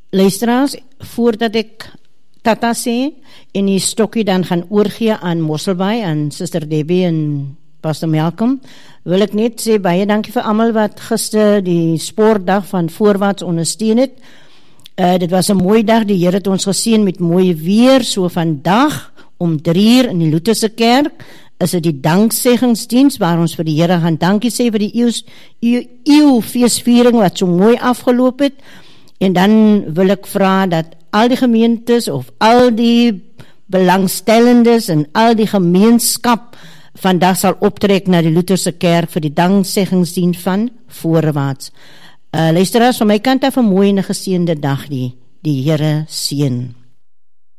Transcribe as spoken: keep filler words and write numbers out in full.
luisteraars, voordat ek tata sê, en die stokkie dan gaan oorgee aan Mosselbaai, aan Suster Debbie en Pastor Malcolm, wil ek net sê, baie dankie vir almal wat gister die sportdag van Voorwaarts ondersteun het. Uh, dit was 'n mooi dag, die Here het ons geseën met mooi weer, so vandag om drie uur in die Lutherse kerk, is dit die dankseggingsdiens, waar ons vir die Here gaan dankie sê vir die eeuws, eeuw, eeuw feesviering wat so mooi afgeloop het, en dan wil ek vra dat al die gemeentes, of al die belangstellendes, en al die gemeenskap, vandag sal optrek na die Lutherse kerk, vir die dankseggingsdiens van Voorwaarts. Uh, luisteraars, van my kant af 'n mooi en 'n geseënde dag, die, die Here seën.